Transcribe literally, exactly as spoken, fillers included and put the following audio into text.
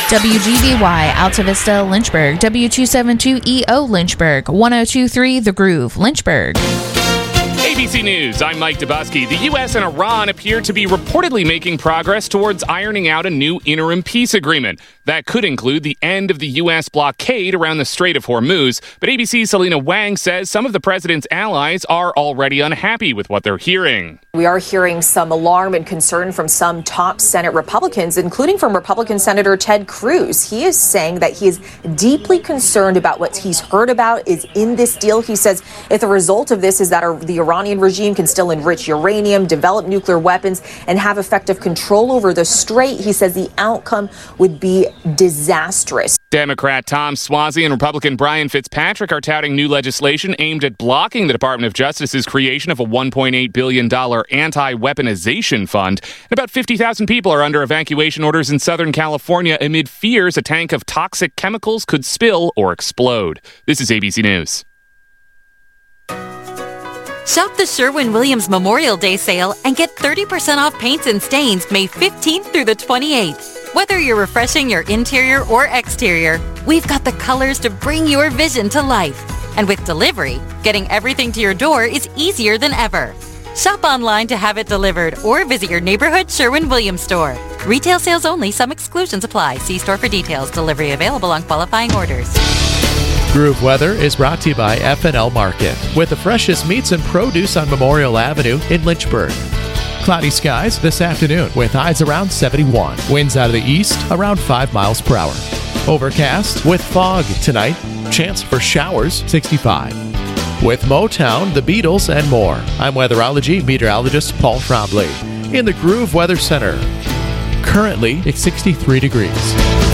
W G B Y, Alta Vista, Lynchburg. W two seventy-two E O, Lynchburg. one oh two point three The Groove, Lynchburg. A B C News, I'm Mike Dubusky. The U S and Iran appear to be reportedly making progress towards ironing out a new interim peace agreement. That could include the end of the U S blockade around the Strait of Hormuz. But A B C's Selena Wang says some of the president's allies are already unhappy with what they're hearing. We are hearing some alarm and concern from some top Senate Republicans, including from Republican Senator Ted Cruz. He is saying that he is deeply concerned about what he's heard about is in this deal. He says if the result of this is that the Iranian regime can still enrich uranium, develop nuclear weapons, and have effective control over the strait, he says the outcome would be disastrous. Democrat Tom Suozzi and Republican Brian Fitzpatrick are touting new legislation aimed at blocking the Department of Justice's creation of a one point eight billion dollars anti-weaponization fund. And about fifty thousand people are under evacuation orders in Southern California amid fears a tank of toxic chemicals could spill or explode. This is A B C News. Shop the Sherwin-Williams Memorial Day sale and get thirty percent off paints and stains May fifteenth through the twenty-eighth. Whether you're refreshing your interior or exterior, we've got the colors to bring your vision to life. And with delivery, getting everything to your door is easier than ever. Shop online to have it delivered or visit your neighborhood Sherwin-Williams store. Retail sales only. Some exclusions apply. See store for details. Delivery available on qualifying orders. Groove Weather is brought to you by F and L Market, with the freshest meats and produce on Memorial Avenue in Lynchburg. Cloudy skies this afternoon with highs around seventy-one. Winds out of the east around five miles per hour. Overcast with fog tonight. Chance for showers sixty-five. With Motown, the Beatles, and more. I'm weatherology meteorologist Paul Trombley in the Groove Weather Center. Currently, it's sixty-three degrees.